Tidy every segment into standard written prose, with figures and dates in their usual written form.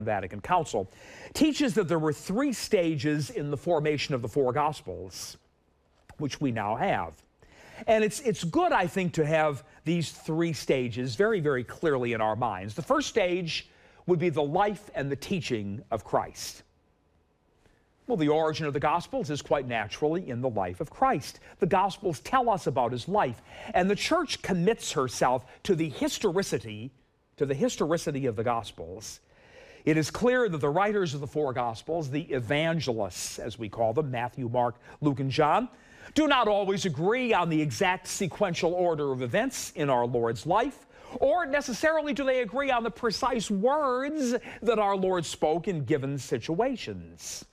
Vatican Council, teaches that there were three stages in the formation of the four Gospels, which we now have. And it's good, I think, to have these three stages very, very clearly in our minds. The first stage would be the life and the teaching of Christ. Well, the origin of the Gospels is quite naturally in the life of Christ. The Gospels tell us about his life, and the Church commits herself to the historicity of the Gospels. It is clear that the writers of the four Gospels, the evangelists, as we call them, Matthew, Mark, Luke, and John, do not always agree on the exact sequential order of events in our Lord's life, or necessarily do they agree on the precise words that our Lord spoke in given situations.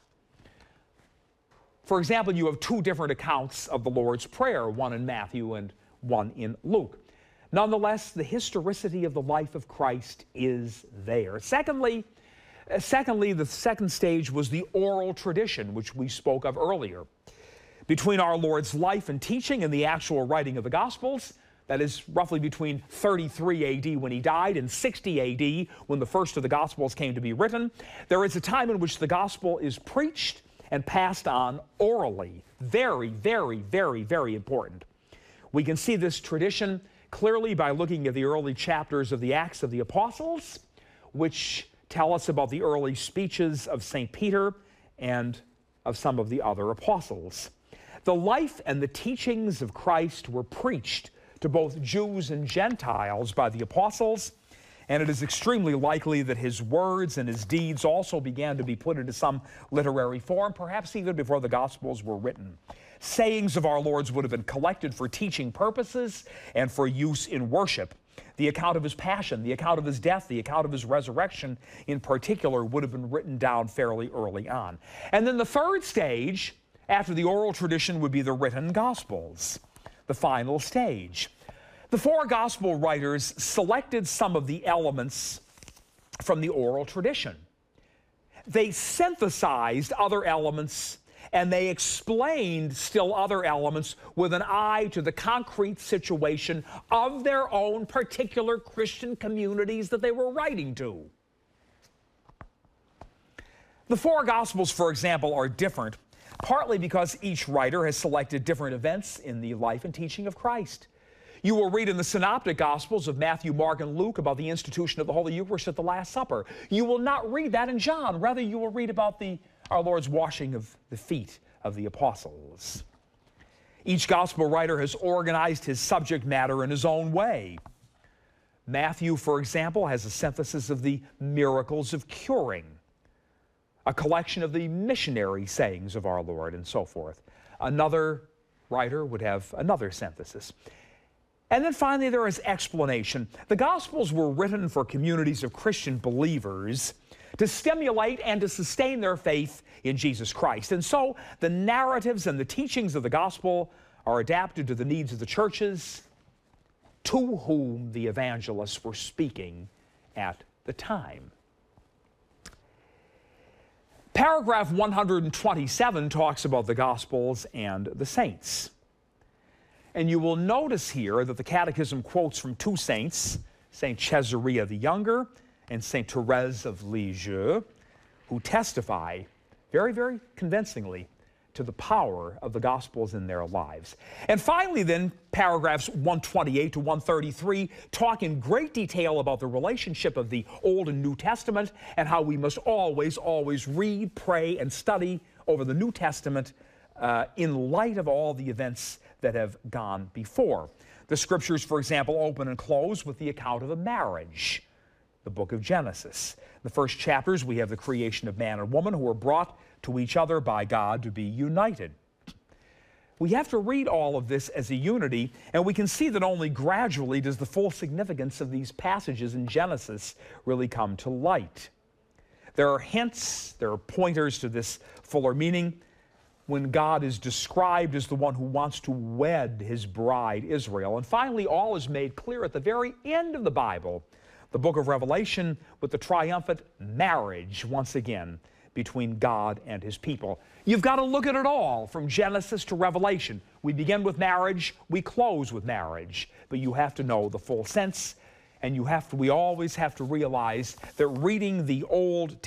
For example, you have two different accounts of the Lord's Prayer, one in Matthew and one in Luke. Nonetheless, the historicity of the life of Christ is there. Secondly, the second stage was the oral tradition, which we spoke of earlier. Between our Lord's life and teaching and the actual writing of the Gospels, that is roughly between 33 A.D. when he died and 60 A.D. when the first of the Gospels came to be written, there is a time in which the Gospel is preached and passed on orally. Very, very, very, very important. We can see this tradition clearly by looking at the early chapters of the Acts of the Apostles, which tell us about the early speeches of St. Peter and of some of the other apostles. The life and the teachings of Christ were preached to both Jews and Gentiles by the apostles, and it is extremely likely that his words and his deeds also began to be put into some literary form, perhaps even before the Gospels were written. Sayings of our Lord's would have been collected for teaching purposes and for use in worship. The account of his passion, the account of his death, the account of his resurrection in particular would have been written down fairly early on. And then the third stage, after the oral tradition, would be the written Gospels, the final stage. The four Gospel writers selected some of the elements from the oral tradition. They synthesized other elements, and they explained still other elements with an eye to the concrete situation of their own particular Christian communities that they were writing to. The four Gospels, for example, are different, partly because each writer has selected different events in the life and teaching of Christ. You will read in the Synoptic Gospels of Matthew, Mark, and Luke about the institution of the Holy Eucharist at the Last Supper. You will not read that in John. Rather, you will read about our Lord's washing of the feet of the apostles. Each Gospel writer has organized his subject matter in his own way. Matthew, for example, has a synthesis of the miracles of curing, a collection of the missionary sayings of our Lord, and so forth. Another writer would have another synthesis. And then finally, there is explanation. The Gospels were written for communities of Christian believers to stimulate and to sustain their faith in Jesus Christ. And so the narratives and the teachings of the Gospel are adapted to the needs of the churches to whom the evangelists were speaking at the time. Paragraph 127 talks about the Gospels and the saints. And you will notice here that the Catechism quotes from two saints, St. Caesarea the Younger and St. Therese of Lisieux, who testify very, very convincingly to the power of the Gospels in their lives. And finally, then, paragraphs 128 to 133 talk in great detail about the relationship of the Old and New Testament and how we must always, always read, pray, and study over the New Testament in light of all the events that have gone before. The Scriptures, for example, open and close with the account of a marriage, the book of Genesis. In the first chapters, we have the creation of man and woman who were brought to each other by God to be united. We have to read all of this as a unity, and we can see that only gradually does the full significance of these passages in Genesis really come to light. There are hints, there are pointers to this fuller meaning when God is described as the one who wants to wed his bride, Israel. And finally, all is made clear at the very end of the Bible, the book of Revelation, with the triumphant marriage, once again, between God and his people. You've got to look at it all, from Genesis to Revelation. We begin with marriage, we close with marriage. But you have to know the full sense, And we always have to realize that reading the Old